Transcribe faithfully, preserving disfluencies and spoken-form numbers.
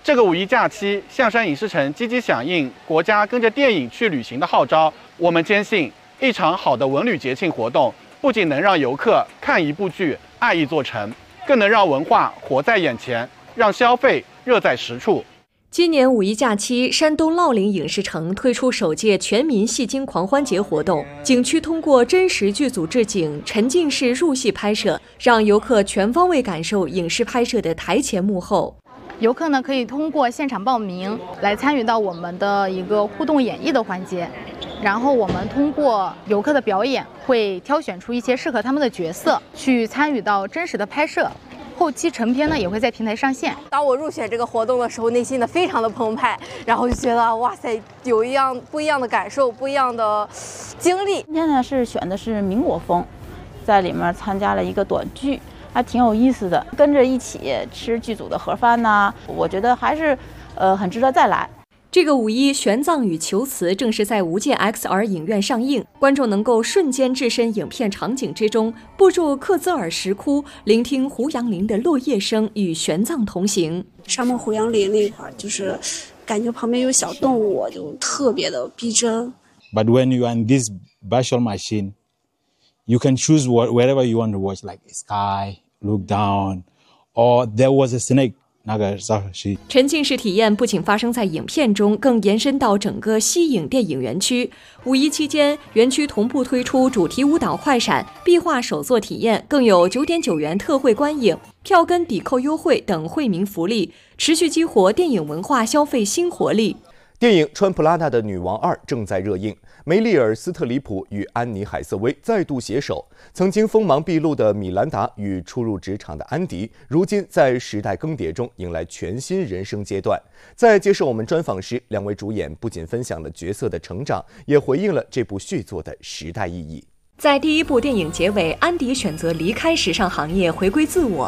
这个五一假期，象山影视城积极响应国家跟着电影去旅行的号召。我们坚信，一场好的文旅节庆活动，不仅能让游客看一部剧爱一座城，更能让文化活在眼前，让消费热在实处。 今年五一假期，山东烙陵影视城推出首届全民戏精狂欢节活动，景区通过真实剧组置景、沉浸式入戏拍摄，让游客全方位感受影视拍摄的台前幕后。 游客呢可以通过现场报名来参与到我们的一个互动演绎的环节，然后我们通过游客的表演，会挑选出一些适合他们的角色，去参与到真实的拍摄。后期成片呢也会在平台上线。 当我入选这个活动的时候，内心的非常的澎湃，然后就觉得哇塞，有一样不一样的感受，不一样的经历。 今天呢是选的是民国风，在里面参加了一个短剧。还挺有意思的，跟着一起吃剧组的盒饭呐、啊，我觉得还是，呃，很值得再来。 这个五一玄奘与求辞正是在无界 X R 影院上映，观众能够瞬间置身影片场景之中，步入克孜尔石窟，聆听胡杨林的落叶声，与玄奘同行。 沙漠胡杨林那块儿，就是感觉旁边有小动物，就特别的逼真。 But when you are in this virtual machine, you can choose what, wherever you want to watch, like sky.Look down, or there was a snake. 那个是沉浸式体验不仅发生在影片中，更延伸到整个西影电影园区。五一期间，园区同步推出主题舞蹈快闪、壁画手作体验，更有九点九元特惠观影、票根抵扣优惠等惠民福利，持续激活电影文化消费新活力。 电影《穿普拉达的女王二》正在热映，梅丽尔·斯特里普与安妮·海瑟薇再度携手。曾经锋芒毕露的米兰达与初入职场的安迪，如今在时代更迭中迎来全新人生阶段。在接受我们专访时，两位主演不仅分享了角色的成长，也回应了这部续作的时代意义。 在第一部电影结尾，安迪选择离开时尚行业，回归自我。